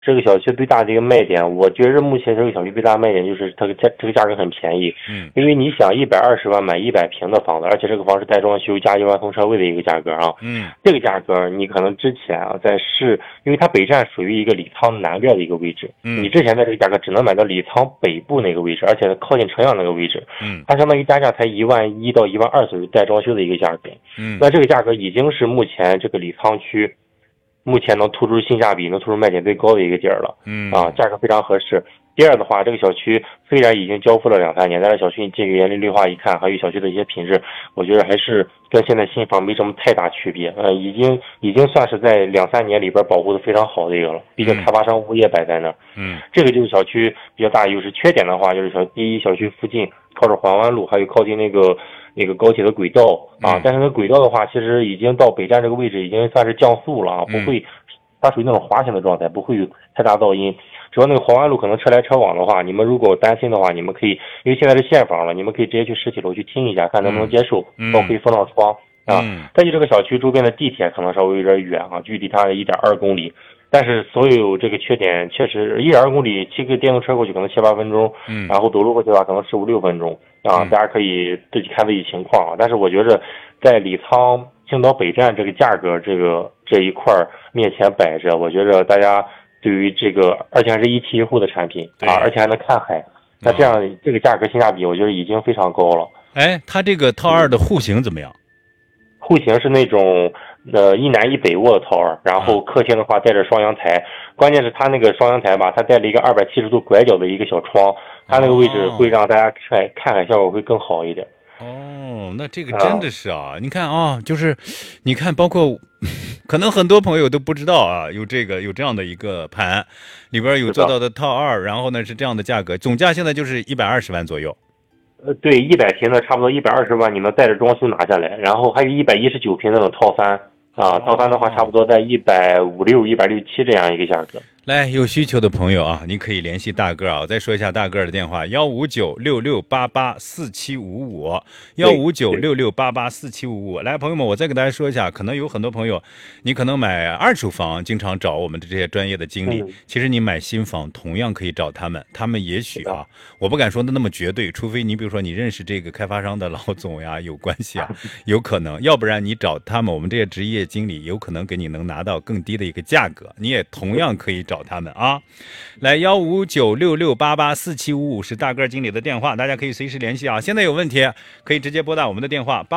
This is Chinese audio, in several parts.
这个小区最大的一个卖点，我觉着目前这个小区最大卖点就是这个价格很便宜。因为你想120万买100平的房子，而且这个房是带装修加1万通车位的一个价格啊。这个价格你可能之前啊在市，因为它北站属于一个礼仓南边的一个位置，你之前在这个价格只能买到礼仓北部那个位置，而且靠近城阳那个位置，它相当于单价才11000到12000左右带装修的一个价格。那这个价格已经是目前这个礼仓区目前能突出性价比、能突出卖点最高的一个地儿了。价格非常合适。第二的话，这个小区虽然已经交付了2-3年，但是小区这个园林绿化一看，还有小区的一些品质，我觉得还是跟现在新房没什么太大区别。已经算是在2-3年里边保护的非常好的一个了。毕竟开发商物业摆在那儿。这个就是小区比较大的优势。缺点的话，就是第一，小区附近靠着环湾路，还有靠近那个高铁的轨道啊。但是那轨道的话，其实已经到北站这个位置，已经算是降速了啊，不会，它属于那种滑行的状态，不会有太大噪音。只要那个环湾路可能车来车往的话，你们如果担心的话，你们可以，因为现在是现房了，你们可以直接去实体楼去听一下，看能不能接受，包括可以封上窗啊。再就这个小区周边的地铁可能稍微有点远啊，距离它1.2公里，但是所有这个缺点确实1.2公里骑个电动车过去可能7-8分钟，然后走路过去的话可能15-16分钟啊，大家可以自己看自己情况啊。但是我觉着在礼仓青岛北站这个价格这一块面前摆着，我觉着大家对于这个，而且还是一梯一户的产品啊，而且还能看海，那这样这个价格性价比，我觉得已经非常高了。 它这个套2的户型怎么样？ 户型是那种一南一北卧的套2，然后客厅的话带着双阳台，关键是它那个双阳台吧，它带了一个270度拐角的一个小窗，它那个位置会让大家看海效果会更好一点。 那这个真的是啊，你看啊，就是你看，包括可能很多朋友都不知道啊，有这样的一个盘，里边有做到的套2，然后呢是这样的价格，总价现在就是120万左右。 对，100平的差不多120万，你能带着装修拿下来，然后还有119平那种套3啊，套3的话差不多在156、167这样一个价格。 来，有需求的朋友啊，你可以联系大个啊。我再说一下大个的电话：15966884755，15966884755。来，朋友们，我再给大家说一下，可能有很多朋友，你可能买二手房，经常找我们的这些专业的经理。其实你买新房同样可以找他们，他们也许啊，我不敢说的那么绝对，除非你比如说你认识这个开发商的老总呀，有关系啊，有可能，要不然你找他们，我们这些职业经理有可能给你能拿到更低的一个价格，你也同样可以找他们啊。来，15966884755是大个经理的电话，大家可以随时联系啊。现在有问题可以直接拨打我们的电话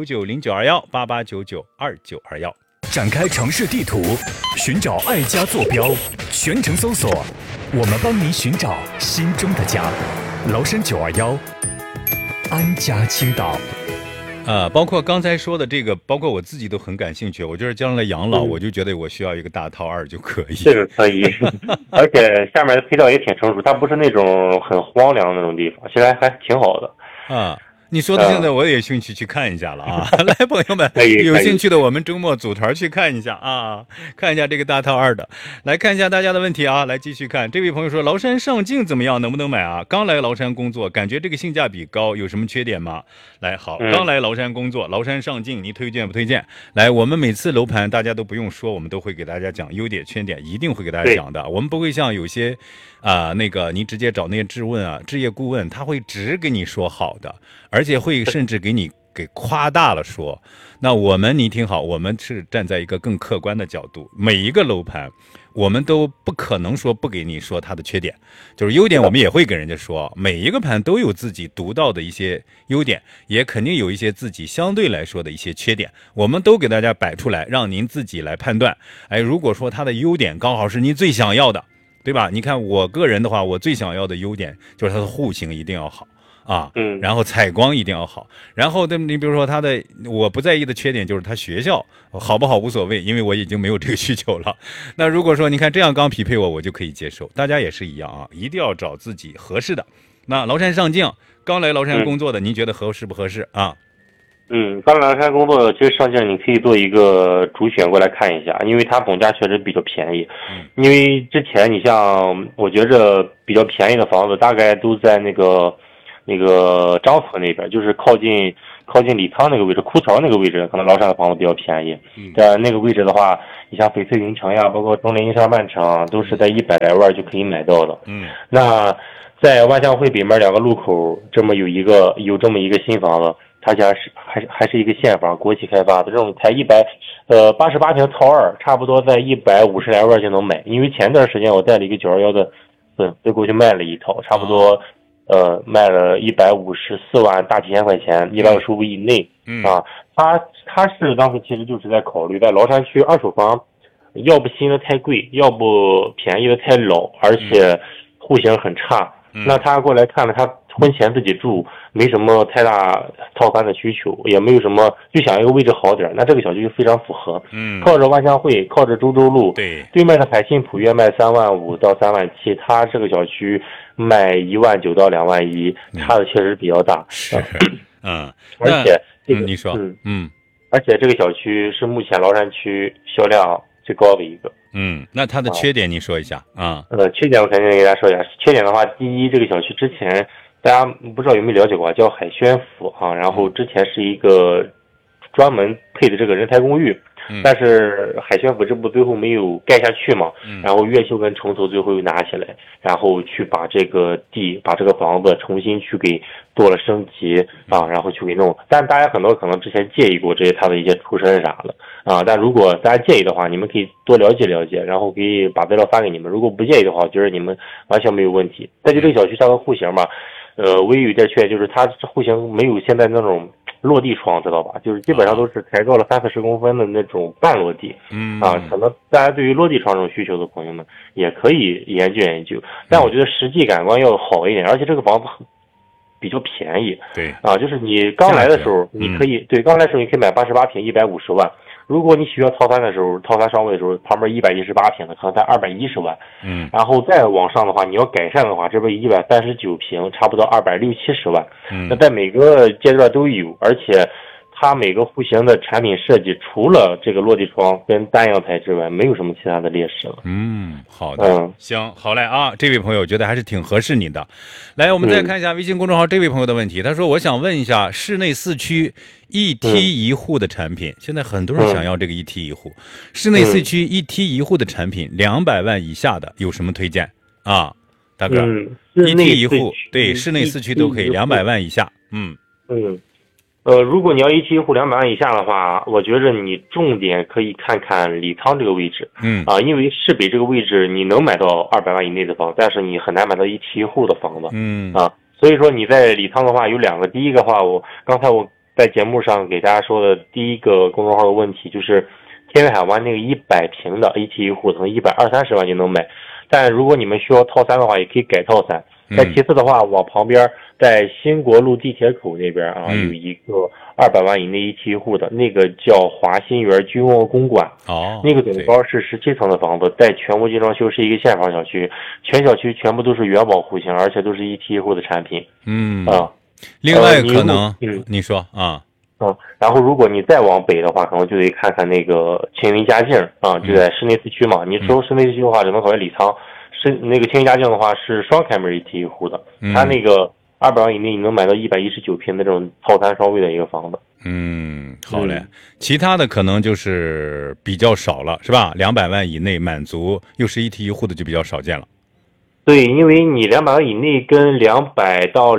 88990921，88992921。 展开城市地图，寻找爱家坐标，全程搜索，我们帮你寻找心中的家。崂山921，安家青岛。 包括刚才说的这个，包括我自己都很感兴趣。我就是将来养老，我就觉得我需要一个大套2就可以。 这个可以，而且下面的配套也挺成熟，它不是那种很荒凉的那种地方，现在还挺好的啊。你说的现在我也有兴趣去看一下了啊！来，朋友们，有兴趣的我们周末组团去看一下啊，看一下这个大套2的。来看一下大家的问题啊，来继续看。这位朋友说，崂山上镜怎么样？能不能买啊？刚来崂山工作，感觉这个性价比高，有什么缺点吗？来，好，刚来崂山工作，崂山上镜，你推荐不推荐？来，我们每次楼盘大家都不用说，我们都会给大家讲优点、缺点，一定会给大家讲的。我们不会像有些你直接找那些质业顾问，他会只给你说好的，而且会甚至给夸大了说。那你听好，我们是站在一个更客观的角度，每一个楼盘我们都不可能说不给你说它的缺点，就是优点我们也会跟人家说，每一个盘都有自己独到的一些优点，也肯定有一些自己相对来说的一些缺点，我们都给大家摆出来，让您自己来判断。如果说它的优点刚好是您最想要的，对吧？你看我个人的话，我最想要的优点就是它的户型一定要好啊，然后采光一定要好，然后你比如说我不在意的缺点就是它学校好不好无所谓，因为我已经没有这个需求了。那如果说你看这样刚匹配我就可以接受。大家也是一样啊，一定要找自己合适的。那崂山上镜，刚来崂山工作的，您觉得合适不合适啊？ 刚来崂山工作，其实上镜你可以做一个主选过来看一下，因为它总价确实比较便宜。因为之前你像我觉着比较便宜的房子，大概都在那个那个张村那边，就是靠近礼仓那个位置，枯桥那个位置，可能崂山的房子比较便宜。在那个位置的话，你像翡翠云城呀，包括中联银山万城，都是在100来万就可以买到的。那在万象汇北面2个路口，这么有这么一个新房子，它家还是一个现房，国企开发的，这种才88平套2，差不多在150来万就能买。因为前段时间我带了一个921的就过去卖了一套，差不多卖了154万，大几千块钱，155以内。他是当时其实就是在考虑在崂山区二手房，要不新的太贵，要不便宜的太老，而且户型很差。那他过来看了，他婚前自己住，没什么太大套房的需求，也没有什么，就想一个位置好点，那这个小区就非常符合。靠着万象汇，靠着株洲路，对面的海信普约卖3.5万到3.7万，他这个小区卖1.9万到2.1万，差的确实比较大。而且你说， 而且这个小区是目前崂山区销量最高的一个。 那它的缺点你说一下啊？ 缺点我肯定给大家说一下。缺点的话，第一，这个小区之前大家不知道有没有了解过，叫海轩府啊，然后之前是一个专门配的这个人才公寓，但是海轩府这部最后没有盖下去嘛，然后越秀跟城投最后又拿起来，然后去把这个房子重新去给做了升级啊，然后去给弄。但大家很多可能之前介意过这些他的一些出身啥的啊，但如果大家介意的话，你们可以多了解了解，然后可以把资料发给你们。如果不介意的话，我觉得你们完全没有问题。再就这个小区它的户型嘛，唯一有点缺点就是它户型没有现在那种落地窗，知道吧？就是基本上都是抬高了30-40公分的那种半落地。可能大家对于落地窗这种需求的朋友们也可以研究研究，但我觉得实际感官要好一点，而且这个房子比较便宜。就是你刚来的时候，你可以买88平150万。如果你需要套餐的时候，套餐上位的时候，旁边118平的可能才210万。然后再往上的话，你要改善的话，这边139平，差不多260-270万。那在每个阶段都有，而且它每个户型的产品设计，除了这个落地窗跟单阳台之外，没有什么其他的劣势了。 好的，行，好嘞啊，这位朋友觉得还是挺合适你的。来，我们再看一下微信公众号这位朋友的问题，他说：“我想问一下，室内4区一梯一户的产品，现在很多人想要这个一梯一户，室内4区一梯一户的产品，200万以下的有什么推荐啊？大哥，一梯一户，对，室内4区都可以，200万以下。 如果你要一梯一户200万以下的话，我觉着你重点可以看看礼仓这个位置。因为市北这个位置你能买到200万以内的房，但是你很难买到一梯一户的房子。所以说你在礼仓的话有2个，第一个话，刚才我在节目上给大家说的第一个公众号的问题就是天悦海湾那个100平的一梯一户，可能120-130万就能买，但如果你们需要套餐的话，也可以改套餐。再其次的话，往旁边在新国路地铁口那边啊，有一个200万以内一梯一户的，那个叫华新园君沃公馆。那个总高是17层的房子，在全国精装修，是一个现房小区，全小区全部都是元宝户型，而且都是一梯一户的产品。 另外可能你说啊。 然后如果你再往北的话，可能就得看看那个青云佳境啊，就在室内4区嘛。你说室内4区的话，只能考虑礼仓。那个青云佳境的话是双开门一梯一户的，它那个200万以内你能买到119平的这种套餐双位的一个房子。 好嘞。其他的可能就是比较少了，是吧？200万以内满足又是一梯一户的就比较少见了。 对，因为你200万以内跟200到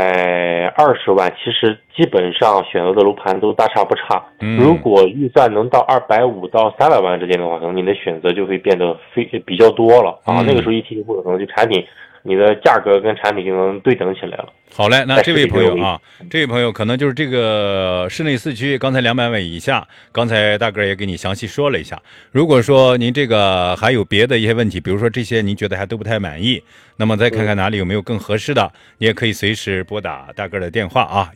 220万，其实基本上选择的楼盘都大差不差。如果预算能到250到300万之间的话，可能你的选择就会变得比较多了啊。那个时候一梯一户可能就产品，你的价格跟产品就能对等起来了。 好嘞，那这位朋友啊，这位朋友可能就是这个室内4区，刚才200万以下，刚才大哥也给你详细说了一下。如果说您这个还有别的一些问题，比如说这些您觉得还都不太满意，那么再看看哪里有没有更合适的，你也可以随时拨打大哥的电话啊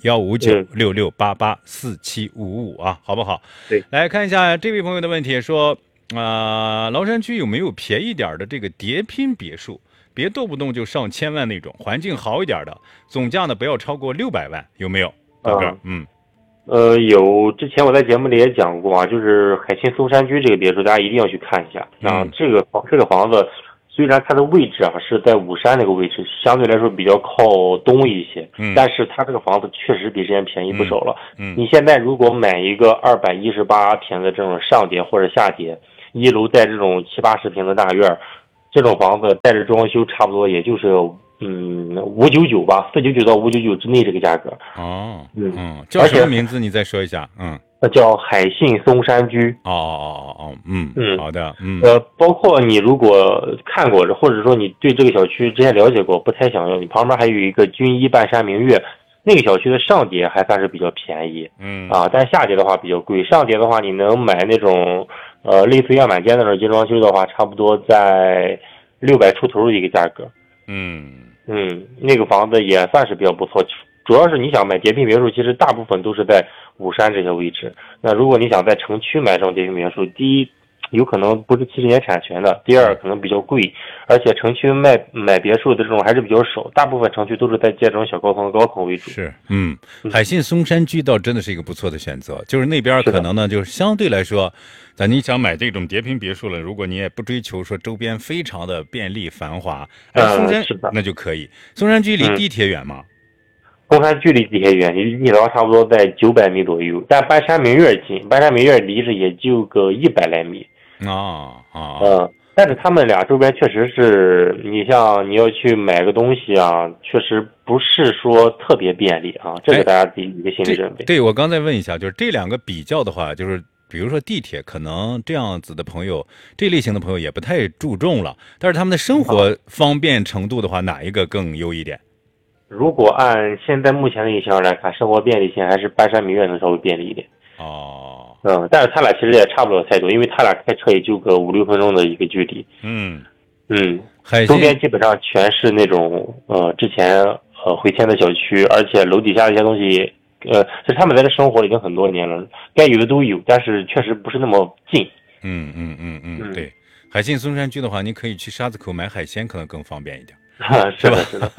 ，15966884755啊，好不好？ 对， 来看一下这位朋友的问题，说崂山区有没有便宜点的这个叠拼别墅？别动不动就上千万那种，环境好一点的，总价呢不要超过600万，有没有？大哥， 有，之前我在节目里也讲过啊，就是海信松山居这个别墅，大家一定要去看一下。这个房子虽然它的位置啊是在武山那个位置，相对来说比较靠东一些，但是它这个房子确实比之前便宜不少了。你现在如果买一个218平的这种上叠或者下叠，一楼带这种70-80平的大院，这种房子带着装修差不多也就是599吧，499到599之内这个价格。 叫什么名字？你再说一下。 叫海信松山居。 好的。 包括你如果看过，或者说你对这个小区之前了解过，不太想要，你旁边还有一个军医半山明月，那个小区的上叠还算是比较便宜，但下叠的话比较贵。上叠的话，你能买那种类似样板间那种精装修的话，差不多在600出头的一个价格。那个房子也算是比较不错。主要是你想买叠平别墅，其实大部分都是在武山这些位置。那如果你想在城区买这种叠平别墅，第一有可能不是70年产权的，第二可能比较贵，而且城区买别墅的这种还是比较少，大部分城区都是在建这种小高层为主。 是，海信松山居倒真的是一个不错的选择，就是那边可能呢，就是相对来说，你想买这种叠平别墅了，如果你也不追求说周边非常的便利繁华，松山那就可以。松山居离地铁远吗？ 松山距离地铁远，离地铁的话差不多在900米左右，但半山明月近，半山明月离着也就个100来米。但是他们俩周边确实是，你像你要去买个东西啊，确实不是说特别便利啊，这个大家自己一个心理准备。 对，我刚才问一下，就是这两个比较的话，就是比如说地铁，可能这样子的朋友，这类型的朋友也不太注重了，但是他们的生活方便程度的话，哪一个更优一点？ 如果按现在目前的情况来看，生活便利性还是半山明月能稍微便利一点。但是他俩其实也差不了太多，因为他俩开车也就个5-6分钟的一个距离。周边基本上全是那种之前回迁的小区，而且楼底下的一些东西，是他们在这生活已经很多年了，该有的都有，但是确实不是那么近。 对，海信松山居的话，你可以去沙子口买海鲜，可能更方便一点。 是的。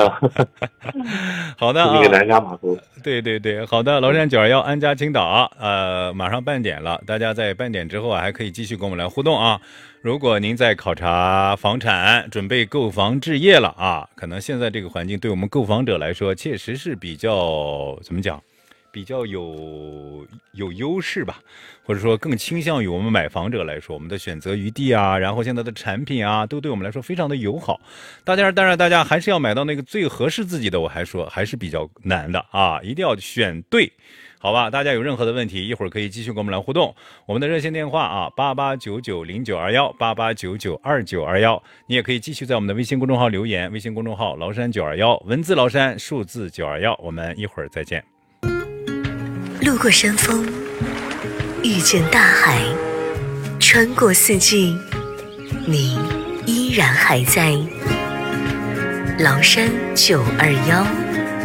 好的那个南家码头。 对，好的。崂山921安家青岛马上半点了，大家在半点之后还可以继续跟我们来互动啊。如果您在考察房产，准备购房置业了啊，可能现在这个环境对我们购房者来说，确实是比较怎么讲？比较有优势吧，或者说更倾向于我们买房者来说，我们的选择余地啊，然后现在的产品啊，都对我们来说非常的友好。当然大家还是要买到那个最合适自己的，我还说还是比较难的啊，一定要选对。好吧，大家有任何的问题，一会儿可以继续跟我们来互动。我们的热线电话啊，88990921，88992921，你也可以继续在我们的微信公众号留言，微信公众号崂山921，文字崂山，数字921，我们一会儿再见。 路过山峰，遇见大海，穿过四季，你依然还在崂山921。